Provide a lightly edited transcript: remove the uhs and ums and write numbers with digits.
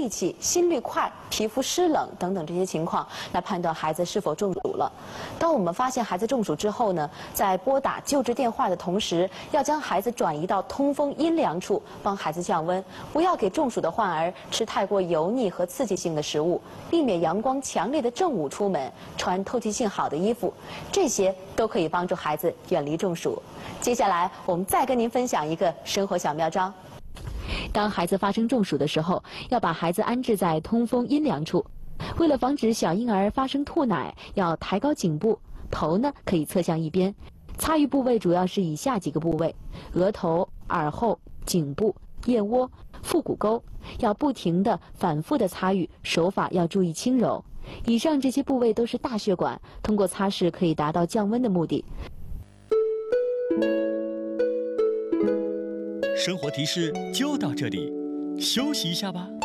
力气、心率快、皮肤湿冷等等这些情况，来判断孩子是否中暑了。当我们发现孩子中暑之后呢，在拨打救治电话的同时，要将孩子转移到通风阴凉处，帮孩子降温。不要给中暑的患儿吃太过油腻和刺激性的食物，避免阳光强烈的正午出门，穿透气性好的衣服，这些都可以帮助孩子远离中暑。接下来，我们再跟您分享一个生活小妙招。当孩子发生中暑的时候，要把孩子安置在通风阴凉处。为了防止小婴儿发生吐奶，要抬高颈部，头呢可以侧向一边。擦浴部位主要是以下几个部位：额头、耳后、颈部、腋窝、腹股沟，要不停地反复地擦浴，手法要注意轻柔。以上这些部位都是大血管，通过擦拭可以达到降温的目的。 生活提示就到这里，休息一下吧。